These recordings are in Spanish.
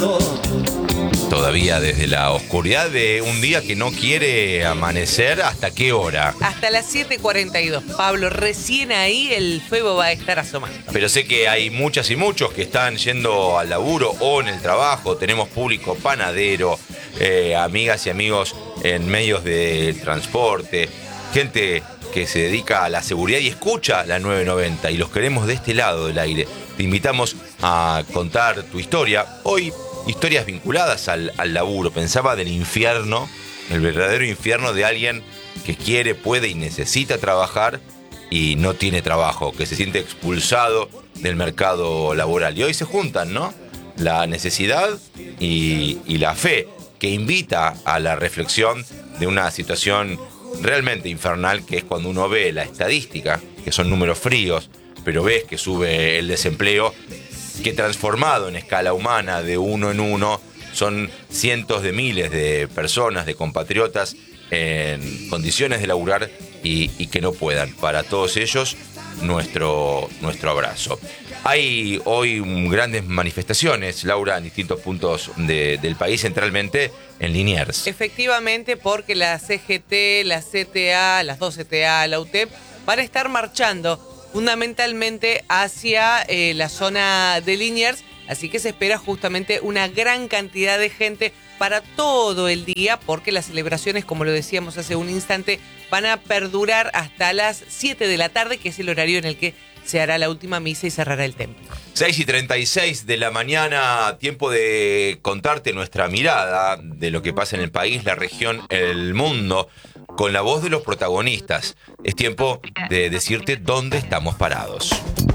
Todavía desde la oscuridad de un día que no quiere amanecer, ¿hasta qué hora? Hasta las 7:42, Pablo, recién ahí el fuego va a estar asomando. Pero sé que hay muchas y muchos que están yendo al laburo o en el trabajo. Tenemos público panadero, amigas y amigos en medios de transporte, gente que se dedica a la seguridad y escucha la 990, y los queremos de este lado del aire. Te invitamos a contar tu historia. Hoy, historias vinculadas al laburo. Pensaba del infierno, el verdadero infierno de alguien que quiere, puede y necesita trabajar y no tiene trabajo, que se siente expulsado del mercado laboral. Y hoy se juntan, ¿no? La necesidad y la fe, que invita a la reflexión de una situación realmente infernal, que es cuando uno ve la estadística, que son números fríos, pero ves que sube el desempleo, que transformado en escala humana de uno en uno, son cientos de miles de personas, de compatriotas, en condiciones de laburar y que no puedan. Para todos ellos, nuestro abrazo. Hay hoy grandes manifestaciones, Laura, en distintos puntos del país, centralmente en Liniers. Efectivamente, porque la CGT, la CTA, las dos CTA, la UTEP, van a estar marchando fundamentalmente hacia la zona de Liniers, así que se espera justamente una gran cantidad de gente para todo el día, porque las celebraciones, como lo decíamos hace un instante, van a perdurar hasta las 7 de la tarde, que es el horario en el que se hará la última misa y cerrará el templo. 6:36 de la mañana, tiempo de contarte nuestra mirada de lo que pasa en el país, la región, el mundo, con la voz de los protagonistas. Es tiempo de decirte dónde estamos parados.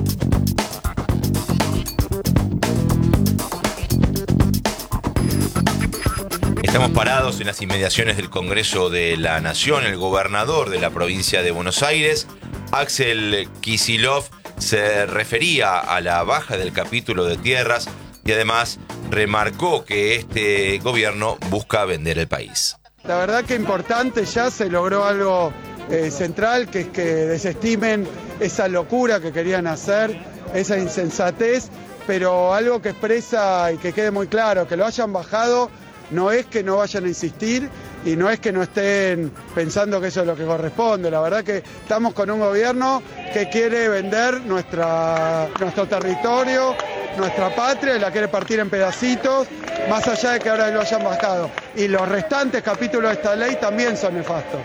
Estamos parados en las inmediaciones del Congreso de la Nación. El gobernador de la provincia de Buenos Aires, Axel Kicillof, se refería a la baja del capítulo de tierras y además remarcó que este gobierno busca vender el país. La verdad que importante, ya se logró algo central, que es que desestimen esa locura que querían hacer, esa insensatez, pero algo que expresa y que quede muy claro, que lo hayan bajado no es que no vayan a insistir y no es que no estén pensando que eso es lo que corresponde. La verdad que estamos con un gobierno que quiere vender nuestro territorio, nuestra patria, y la quiere partir en pedacitos, más allá de que ahora lo hayan bajado. Y los restantes capítulos de esta ley también son nefastos.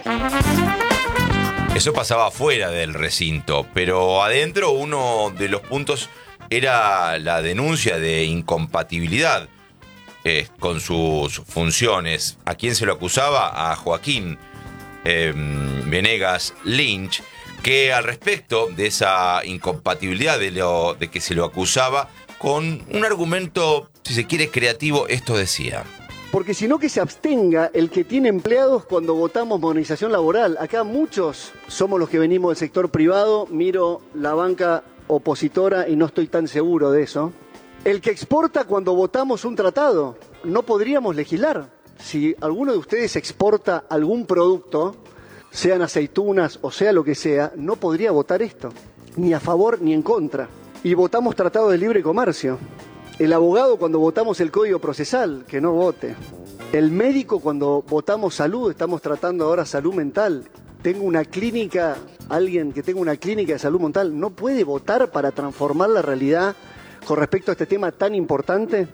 Eso pasaba fuera del recinto, pero adentro uno de los puntos era la denuncia de incompatibilidad con sus funciones. ¿A quién se lo acusaba? A Joaquín Venegas Lynch, que al respecto de esa incompatibilidad, de que se lo acusaba, con un argumento, si se quiere, creativo, esto decía: porque si no, que se abstenga el que tiene empleados cuando votamos modernización laboral. Acá muchos somos los que venimos del sector privado, miro la banca opositora y no estoy tan seguro de eso. El que exporta cuando votamos un tratado, no podríamos legislar. Si alguno de ustedes exporta algún producto, sean aceitunas o sea lo que sea, no podría votar esto, ni a favor ni en contra. Y votamos tratado de libre comercio. El abogado cuando votamos el código procesal, que no vote. El médico cuando votamos salud, estamos tratando ahora salud mental. Tengo una clínica, alguien que tenga una clínica de salud mental, no puede votar para transformar la realidad con respecto a este tema tan importante.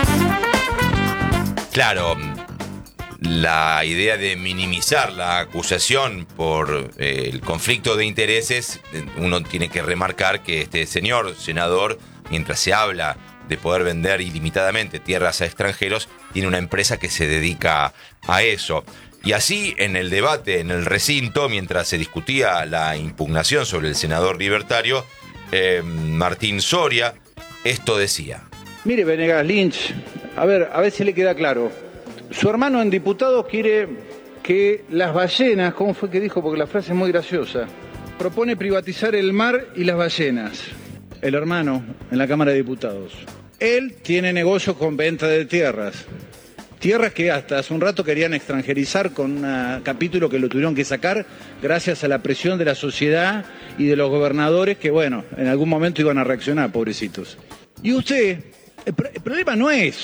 Claro, la idea de minimizar la acusación por el conflicto de intereses, uno tiene que remarcar que este señor senador, mientras se habla de poder vender ilimitadamente tierras a extranjeros, tiene una empresa que se dedica a eso. Y así, en el debate, en el recinto, mientras se discutía la impugnación sobre el senador libertario, Martín Soria, esto decía: mire, Venegas Lynch, a ver si le queda claro. Su hermano en diputados quiere que las ballenas, ¿cómo fue que dijo? Porque la frase es muy graciosa. Propone privatizar el mar y las ballenas. El hermano en la Cámara de Diputados. Él tiene negocios con venta de tierras. Tierras que hasta hace un rato querían extranjerizar con un capítulo que lo tuvieron que sacar gracias a la presión de la sociedad y de los gobernadores que, bueno, en algún momento iban a reaccionar, pobrecitos. Y usted, el problema no es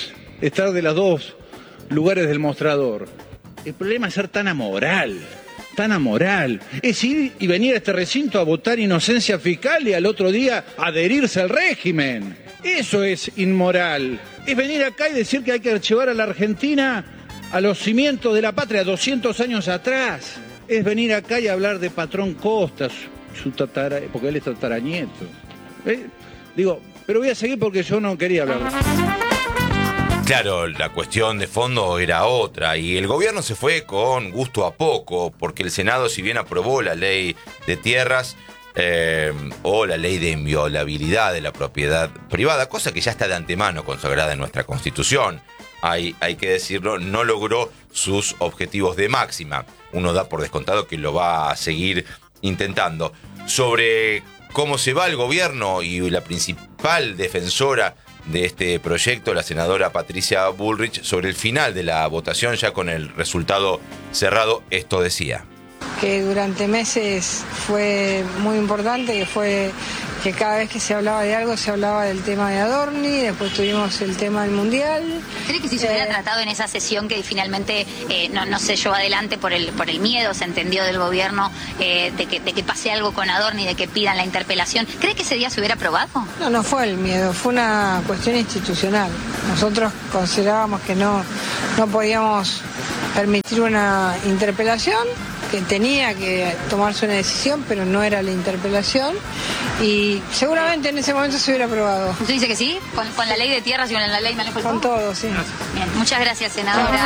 estar de los dos lugares del mostrador. El problema es ser tan amoral. Es ir y venir a este recinto a votar inocencia fiscal y al otro día adherirse al régimen. Eso es inmoral. Es venir acá y decir que hay que archivar a la Argentina a los cimientos de la patria, 200 años atrás. Es venir acá y hablar de Patrón Costa, porque él es tataranieto. Pero voy a seguir porque yo no quería hablar de eso. Claro, la cuestión de fondo era otra y el gobierno se fue con gusto a poco porque el Senado, si bien aprobó la ley de tierras o la ley de inviolabilidad de la propiedad privada, cosa que ya está de antemano consagrada en nuestra Constitución, hay que decirlo, no logró sus objetivos de máxima. Uno da por descontado que lo va a seguir intentando. Sobre cómo se va el gobierno y la principal defensora de este proyecto, la senadora Patricia Bullrich, sobre el final de la votación, ya con el resultado cerrado, esto decía. Que durante meses fue muy importante, que cada vez que se hablaba de algo se hablaba del tema de Adorni, después tuvimos el tema del Mundial. ¿Cree que si se hubiera tratado en esa sesión que finalmente no se llevó adelante por el miedo, se entendió, del gobierno, de que pase algo con Adorni, de que pidan la interpelación, ¿cree que ese día se hubiera aprobado? No fue el miedo, fue una cuestión institucional. Nosotros considerábamos que no podíamos permitir una interpelación, que tenía que tomarse una decisión, pero no era la interpelación, y seguramente en ese momento se hubiera aprobado. ¿Usted dice que sí? ¿Con la ley de tierras y con la ley de manejo del Con fuego? todo, sí. Bien, muchas gracias, senadora.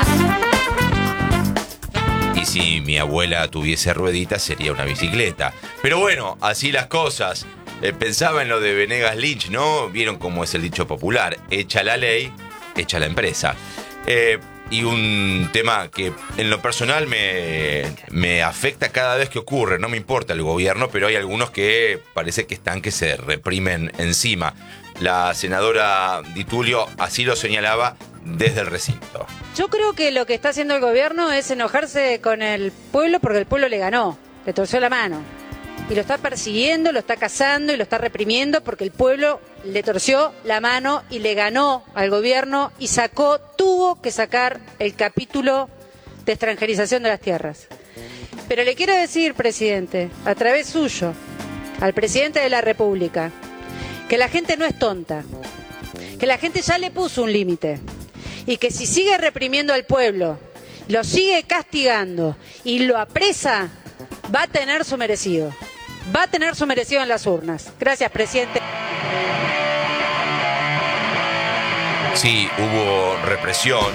Y si mi abuela tuviese rueditas sería una bicicleta. Pero bueno, así las cosas. Pensaba en lo de Venegas Lynch, ¿no? Vieron cómo es el dicho popular: echa la ley, echa la empresa. Y un tema que en lo personal me afecta cada vez que ocurre. No me importa el gobierno, pero hay algunos que parece que se reprimen encima. La senadora Di Tulio así lo señalaba desde el recinto. Yo creo que lo que está haciendo el gobierno es enojarse con el pueblo porque el pueblo le ganó, le torció la mano. Y lo está persiguiendo, lo está cazando y lo está reprimiendo porque el pueblo le torció la mano y le ganó al gobierno y tuvo que sacar el capítulo de extranjerización de las tierras. Pero le quiero decir, presidente, a través suyo, al presidente de la República, que la gente no es tonta, que la gente ya le puso un límite y que si sigue reprimiendo al pueblo, lo sigue castigando y lo apresa, va a tener su merecido. Va a tener su merecido en las urnas. Gracias, presidente. Sí, hubo represión,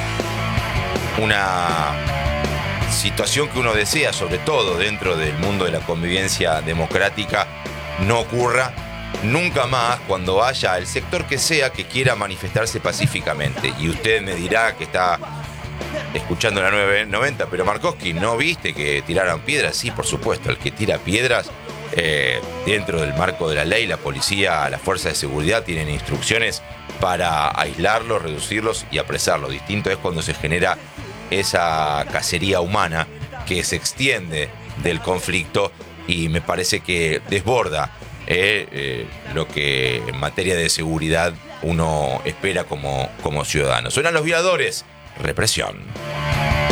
una situación que uno desea, sobre todo dentro del mundo de la convivencia democrática, no ocurra nunca más cuando haya el sector que sea que quiera manifestarse pacíficamente. Y usted me dirá que está escuchando la 990, pero Markovsky, ¿no viste que tiraron piedras? Sí, por supuesto, el que tira piedras, dentro del marco de la ley, la policía, las fuerzas de seguridad tienen instrucciones para aislarlos, reducirlos y apresarlos. Distinto es cuando se genera esa cacería humana que se extiende del conflicto y me parece que desborda lo que en materia de seguridad uno espera como ciudadano. Suenan los violadores. Represión.